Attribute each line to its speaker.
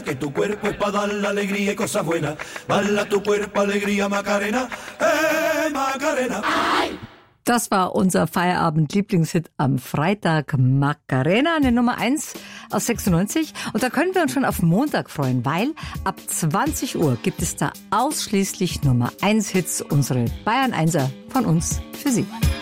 Speaker 1: que tu cuerpo es para dar la alegría y cosas buenas. Bala tu cuerpo, alegría, Macarena, Macarena.
Speaker 2: Das war unser Feierabend-Lieblingshit am Freitag, Macarena, eine Nummer 1 aus 96. Und da können wir uns schon auf Montag freuen, weil ab 20 Uhr gibt es da ausschließlich Nummer 1 Hits, unsere Bayern 1er von uns für Sie.